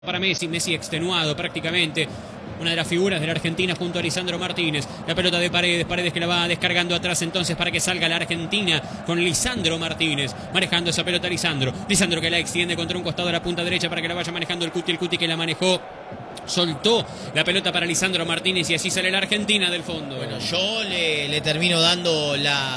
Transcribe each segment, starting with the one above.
Para Messi extenuado prácticamente. Una de las figuras de la Argentina junto a Lisandro Martínez. La pelota de Paredes que la va descargando atrás entonces para que salga la Argentina con Lisandro Martínez. Manejando esa pelota Lisandro que la extiende contra un costado a la punta derecha para que la vaya manejando el Cuti que la manejó. Soltó la pelota para Lisandro Martínez y así sale la Argentina del fondo. Bueno, yo le termino dando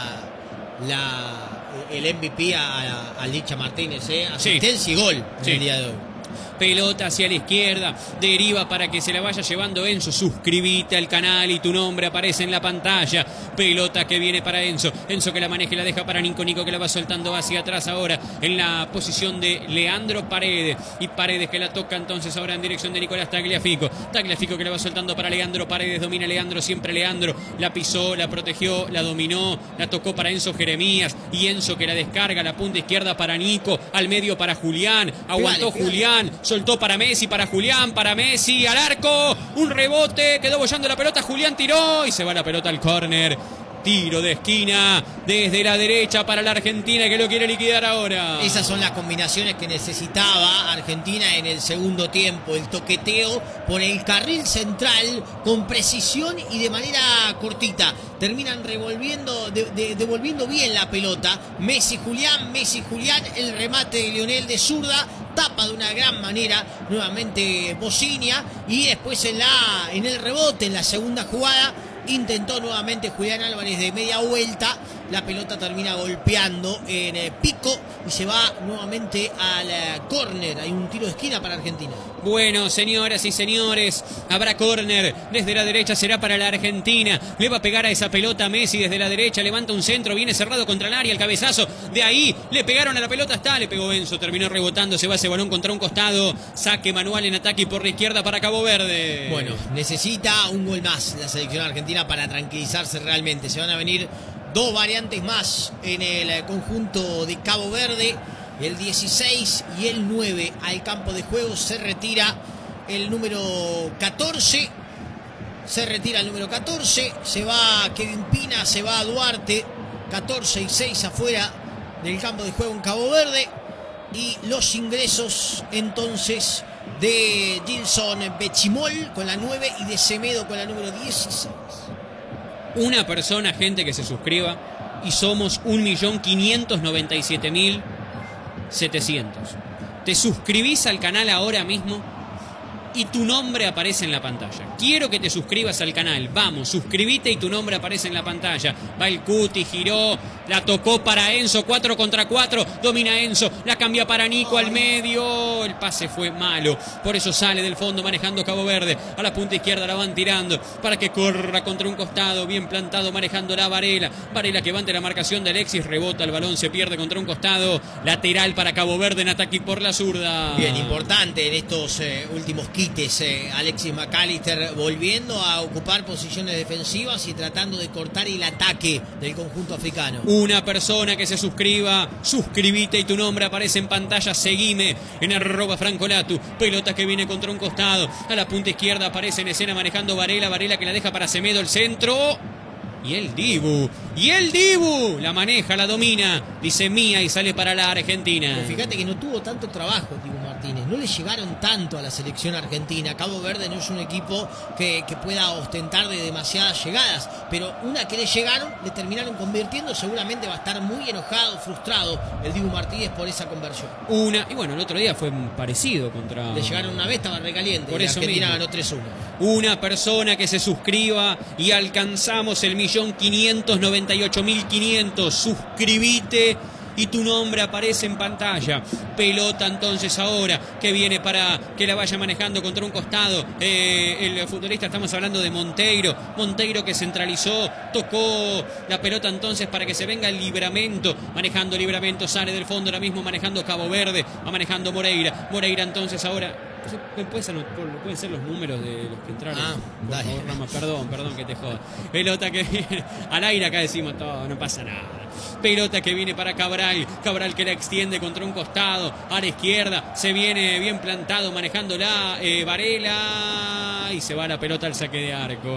el MVP a Licha Martínez, asistencia y gol en el día de hoy. Pelota hacia la izquierda, deriva para que se la vaya llevando Enzo. Suscríbete al canal y tu nombre aparece en la pantalla. Pelota que viene para Enzo que la maneja y la deja para Nico que la va soltando hacia atrás ahora en la posición de Leandro Paredes. Y Paredes que la toca entonces ahora en dirección de Nicolás Tagliafico que la va soltando para Leandro Paredes. Domina Leandro, siempre Leandro. La pisó, la protegió, la dominó, la tocó para Enzo Jeremías. Y Enzo que la descarga a la punta izquierda para Nico. Al medio para Julián. Aguantó Julián. Soltó para Messi, para Julián, para Messi, al arco, un rebote, quedó bollando la pelota, Julián tiró y se va la pelota al córner. Tiro de esquina desde la derecha para la Argentina que lo quiere liquidar ahora. Esas son las combinaciones que necesitaba Argentina en el segundo tiempo. El toqueteo por el carril central con precisión y de manera cortita. Terminan devolviendo bien la pelota. Messi Julián, el remate de Lionel de zurda. Tapa de una gran manera nuevamente Bocinia. Y después en el rebote, en la segunda jugada, intentó nuevamente Julián Álvarez de media vuelta. La pelota termina golpeando en pico y se va nuevamente al córner. Hay un tiro de esquina para Argentina. Bueno, señoras y señores, habrá córner. Desde la derecha será para la Argentina. Le va a pegar a esa pelota Messi desde la derecha. Levanta un centro, viene cerrado contra el área. El cabezazo de ahí. Le pegaron a la pelota. Le pegó Enzo. Terminó rebotando. Se va ese balón contra un costado. Saque manual en ataque por la izquierda para Cabo Verde. Bueno, necesita un gol más la selección argentina para tranquilizarse realmente. Se van a venir dos variantes más en el conjunto de Cabo Verde. El 16 y el 9 al campo de juego. Se retira el número 14. Se va Kevin Pina, se va Duarte. 14 y 6 afuera del campo de juego en Cabo Verde. Y los ingresos entonces de Gilson Bechimol con la 9 y de Semedo con la número 16. Una persona, gente, que se suscriba y somos 1.597.700. Te suscribís al canal ahora mismo y tu nombre aparece en la pantalla. Quiero que te suscribas al canal. Vamos, suscríbete y tu nombre aparece en la pantalla. Va el Cuti, giró, la tocó para Enzo, 4 contra 4. Domina Enzo, la cambia para Nico al medio. El pase fue malo. Por eso sale del fondo manejando Cabo Verde. A la punta izquierda la van tirando para que corra contra un costado. Bien plantado manejando la Varela. Varela que va ante la marcación de Alexis. Rebota el balón, se pierde contra un costado. Lateral para Cabo Verde en ataque por la zurda. Bien, importante en estos últimos quites. Alexis McAllister volviendo a ocupar posiciones defensivas y tratando de cortar el ataque del conjunto africano. Una persona que se suscriba, suscribite y tu nombre aparece en pantalla. Seguime en @francolatu. Pelota que viene contra un costado. A la punta izquierda aparece en escena manejando Varela que la deja para Semedo, el centro. Y el Dibu la maneja, la domina, dice mía y sale para la Argentina. Pero fíjate que no tuvo tanto trabajo Dibu Martínez, no le llegaron tanto a la selección argentina. Cabo Verde no es un equipo que pueda ostentar de demasiadas llegadas, pero una que le llegaron, le terminaron convirtiendo. Seguramente va a estar muy enojado, frustrado el Dibu Martínez por esa conversión. Y bueno, el otro día fue parecido contra... Le llegaron una vez, estaba recaliente, por y eso Argentina mismo. ganó 3-1. Una persona que se suscriba y alcanzamos el 1.598.500. Suscribite y tu nombre aparece en pantalla. Pelota entonces ahora que viene para que la vaya manejando contra un costado el futbolista, estamos hablando de Monteiro que centralizó, tocó la pelota entonces para que se venga el Livramento, manejando Livramento, sale del fondo ahora mismo manejando Cabo Verde, va manejando Moreira entonces ahora. Pueden ser los números de los que entraron. Por favor, Ramos, perdón que te joda. Pelota que viene al aire, acá decimos todo, no pasa nada. Pelota que viene para Cabral que la extiende contra un costado, a la izquierda, se viene bien plantado manejándola Varela y se va la pelota al saque de arco.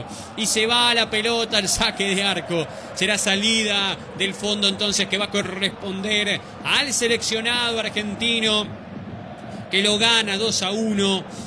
Será salida del fondo entonces que va a corresponder al seleccionado argentino. que lo gana 2-1